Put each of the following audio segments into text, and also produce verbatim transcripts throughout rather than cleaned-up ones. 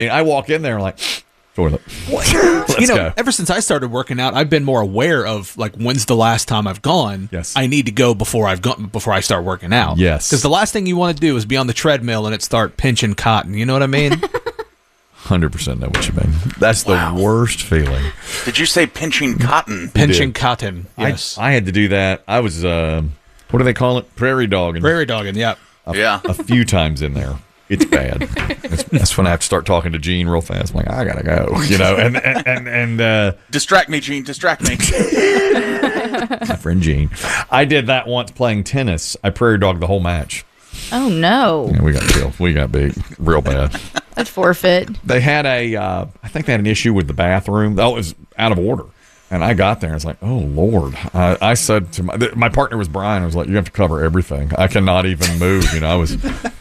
And I walk in there like, toilet. Let's you know, go. Ever since I started working out, I've been more aware of like when's the last time I've gone. Yes. I need to go before I've gone before I start working out. Yes. Because the last thing you want to do is be on the treadmill and it start pinching cotton. You know what I mean? one hundred percent know what you mean. That's Wow. the worst feeling. Did you say pinching cotton? Pinching cotton. Yes. I, I had to do that. I was, uh, what do they call it? Prairie dogging. Prairie dogging. Yeah. a, Yeah. a few times in there. It's bad. That's, that's when I have to start talking to Gene real fast. I'm like, I gotta go, you know. And and and, and uh, Distract me, Gene. Distract me. my friend Gene, I did that once playing tennis. I prairie dogged the whole match. Oh, no. Yeah, we got killed. We got big, real bad. I'd forfeit. They had a, uh, I think they had an issue with the bathroom. That was out of order. And I got there and it's like, oh, Lord. I, I said to my, my partner was Brian. I was like, you have to cover everything. I cannot even move. You know, I was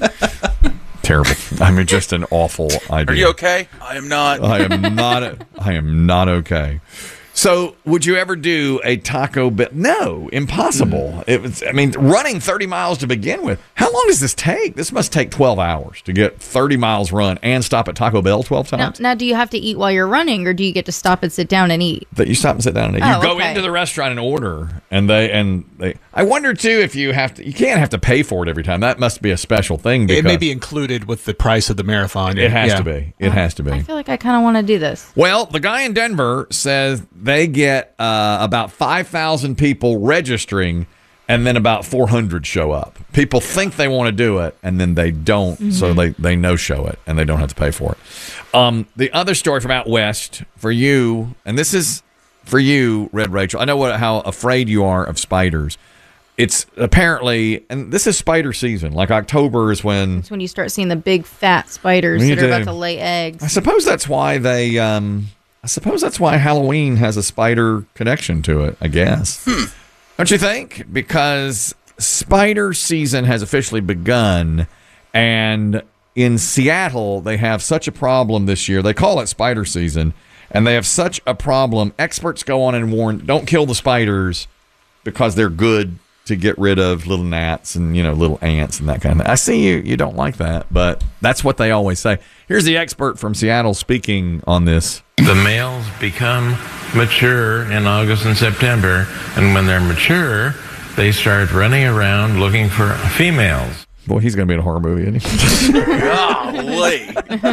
terrible. I mean, just an awful idea. Are you okay? I am not. I am not, I am not okay. So, would you ever do a Taco Bell? No, impossible. It was. I mean, running thirty miles to begin with. How long does this take? This must take twelve hours to get thirty miles run and stop at Taco Bell twelve Now, times. now, do you have to eat while you're running, or do you get to stop and sit down and eat? That you stop and sit down and eat. Oh, You go okay. into the restaurant and order, and they and they. I wonder too if you have to. You can't have to pay for it every time. That must be a special thing. Because It may be included with the price of the marathon. It has Yeah. to be. It has to be. I feel like I kind of want to do this. Well, the guy in Denver says they get uh, about five thousand people registering, and then about four hundred show up. People think they want to do it, and then they don't, Mm-hmm. so they, they no-show it, and they don't have to pay for it. Um, the other story from out west for you, and this is for you, Red Rachel. I know what, how afraid you are of spiders. It's apparently, and this is spider season, like October is when... It's when you start seeing the big fat spiders You that are do. about to lay eggs. I suppose that's why they. Um, I suppose that's why Halloween has a spider connection to it. I guess. Don't you think? Because spider season has officially begun, and in Seattle they have such a problem this year. They call it spider season, and they have such a problem. Experts go on and warn: don't kill the spiders because they're good to get rid of little gnats and, you know, little ants and that kind of thing. I see you you don't like that, but that's what they always say. Here's the expert from Seattle speaking on this. The males become mature in August and September, and when they're mature, they start running around looking for females. Boy, he's going to be in a horror movie, isn't he? Golly.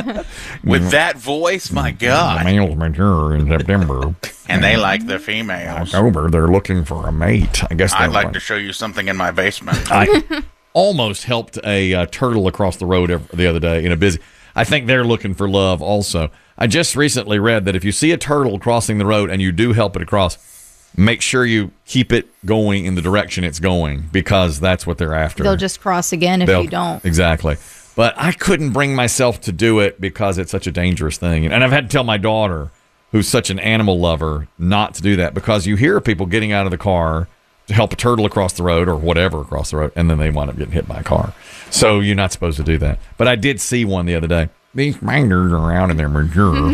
With that voice, my The God. males mature in September. And they like the females. October, they're looking for a mate. I guess I'd they're like to show you something in my basement. I almost helped a uh, turtle across the road ev- the other day in a busy. I think they're looking for love also. I just recently read that if you see a turtle crossing the road and you do help it across, make sure you keep it going in the direction it's going, because that's what they're after. They'll just cross again if They'll- you don't. Exactly. But I couldn't bring myself to do it because it's such a dangerous thing. And I've had to tell my daughter, who's such an animal lover, not to do that, because you hear people getting out of the car to help a turtle across the road or whatever across the road, and then they wind up getting hit by a car. So you're not supposed to do that. But I did see one the other day. These spiders are out and they're mature.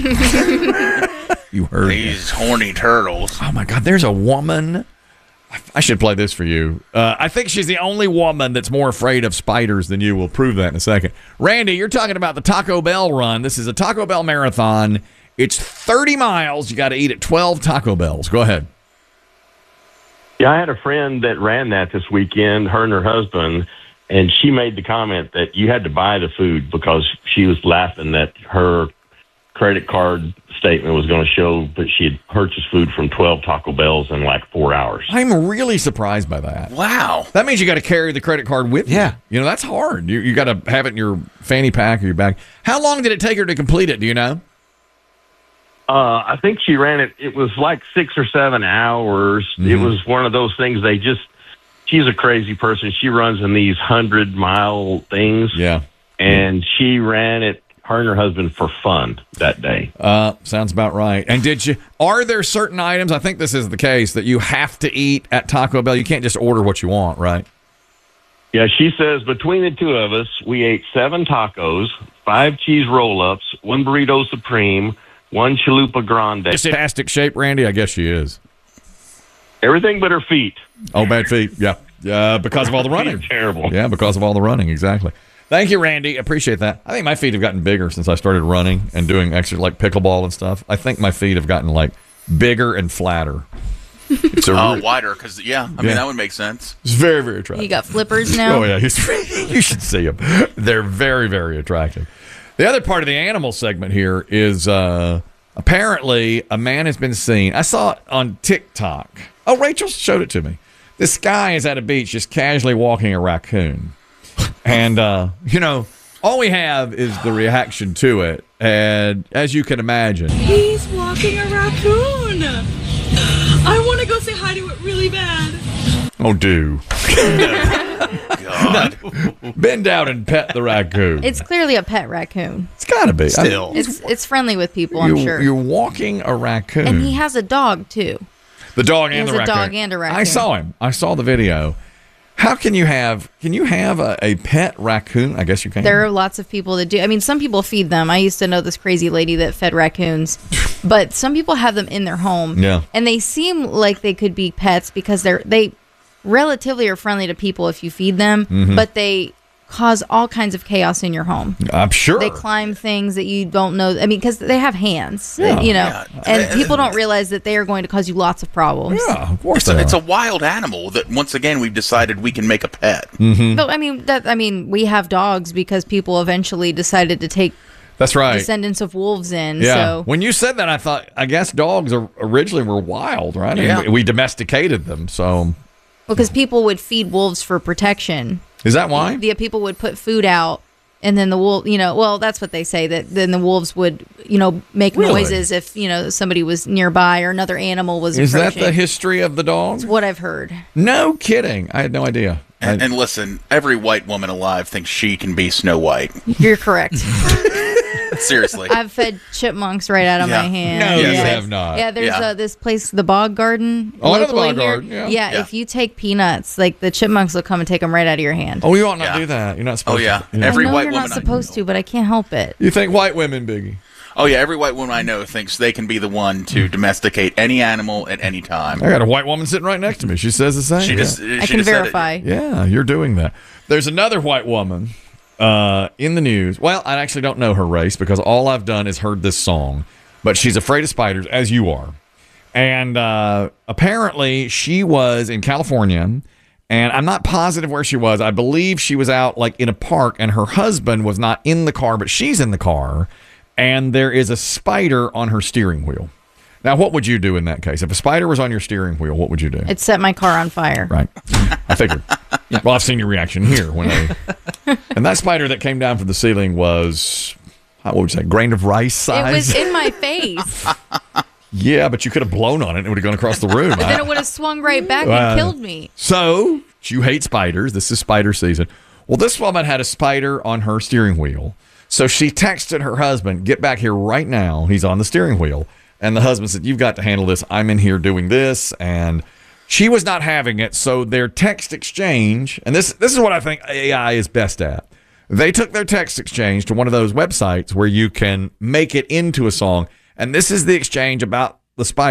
You heard me. These horny turtles. Oh my God, there's a woman. I should play this for you. Uh, I think she's the only woman that's more afraid of spiders than you. We'll prove that in a second. Randy, you're talking about the Taco Bell run. This is a Taco Bell marathon. It's thirty miles. You got to eat at twelve Taco Bells. Go ahead. Yeah, I had a friend that ran that this weekend, her and her husband, and she made the comment that you had to buy the food because she was laughing that her credit card statement was going to show that she had purchased food from twelve Taco Bells in like four hours. I'm really surprised by that. Wow. That means you got to carry the credit card with you. Yeah. You know, that's hard. You, you got to have it in your fanny pack or your bag. How long did it take her to complete it? Do you know? Uh, I think she ran it. It was like six or seven hours. Mm-hmm. It was one of those things they just, she's a crazy person. She runs in these hundred mile things. Yeah. And she ran it, her and her husband, for fun that day. Uh, sounds about right. And did you, are there certain items, I think this is the case, that you have to eat at Taco Bell? You can't just order what you want, right? Yeah, she says between the two of us, we ate seven tacos, five cheese roll-ups, one burrito supreme, one chalupa grande. Just fantastic shape, Randy? I guess she is. Everything but her feet. Oh, bad feet. Yeah. Uh, because of all the running. Feet are terrible. Yeah, because of all the running. Exactly. Thank you, Randy. Appreciate that. I think my feet have gotten bigger since I started running and doing extra like pickleball and stuff. I think my feet have gotten like bigger and flatter. It's, a Oh, re- wider, because, yeah, I Yeah. mean, that would make sense. it's very, very attractive. You got flippers now? Oh, yeah. He's, you should see them. They're very, very attractive. The other part of the animal segment here is uh, apparently a man has been seen. I saw it on TikTok. Oh, Rachel showed it to me. This guy is at a beach just casually walking a raccoon. And, uh, you know, all we have is the reaction to it. And as you can imagine, He's walking a raccoon. I want to go say hi to it really bad. oh, do. God. Bend down and pet the raccoon. It's clearly a pet raccoon. It's got to be. Still. It's it's friendly with people, I I'm mean, sure. you're, you're walking a raccoon. And he has a dog too. The dog He and has the a raccoon. dog and a I raccoon. saw him. I saw the video. How can you have? Can you have a, a pet raccoon? I guess you can. There are lots of people that do. I mean, some people feed them. I used to know this crazy lady that fed raccoons, but some people have them in their home. Yeah. And they seem like they could be pets because they're they relatively are friendly to people if you feed them, Mm-hmm. but they cause all kinds of chaos in your home. I'm sure. They climb things that you don't know. I mean, because they have hands, Yeah. you know, Yeah. and people don't realize that they are going to cause you lots of problems. Yeah, of course It's a, they it's are. a wild animal that, once again, we've decided we can make a pet. Mm-hmm. But I mean, that I mean, we have dogs because people eventually decided to take That's right. descendants of wolves in. Yeah. So When you said that, I thought I guess dogs are, originally were wild, right? And Yeah. we, we domesticated them. So because people would feed wolves for protection. is that why? The people would put food out, and then the wolf, you know, well, that's what they say, that then the wolves would, you know, make Really? noises if, you know, somebody was nearby or another animal was Is that approaching. the history of the dogs? What I've heard. No kidding. I had no idea. And, I- and listen, every white woman alive thinks she can be Snow White. You're correct. Seriously. I've fed chipmunks right out of Yeah. my hand. No, you Yes. have not. Yeah, there's Yeah. Uh, this place, the Bog Garden. Oh, I know the locally Bog here. Garden, yeah. Yeah, Yeah. if you take peanuts, like the chipmunks will come and take them right out of your hand. oh, you ought not Yeah. do that. You're not supposed Oh, yeah. to. You, Every I know white you're woman not I supposed to, but I can't help it. you think white women, Biggie? Oh, yeah, every white woman I know thinks they can be the one to domesticate any animal at any time. I got a white woman sitting right next to me. She says the same. She Yeah. just, I she can just said it. verify. Yeah, you're doing that. There's another white woman uh, in the news. Well, I actually don't know her race because all I've done is heard this song. But she's afraid of spiders, as you are. And uh, apparently she was in California, and I'm not positive where she was. I believe she was out like in a park, and her husband was not in the car, but she's in the car, and there is a spider on her steering wheel. Now, what would you do in that case? If a spider was on your steering wheel, what would you do? It set my car on fire. Right. I figured. Well, I've seen your reaction here when I. And that spider that came down from the ceiling was, what would you say, grain of rice size? It was in my face. Yeah, but you could have blown on it and it would have gone across the room. But then it would have swung right back Wow. and killed me. So, you hate spiders. This is spider season. Well, this woman had a spider on her steering wheel. So she texted her husband, get back here right now. He's on the steering wheel. And the husband said, you've got to handle this. I'm in here doing this. And she was not having it. So their text exchange, and this, this is what I think A I is best at. They took their text exchange to one of those websites where you can make it into a song. And this is the exchange about the spider.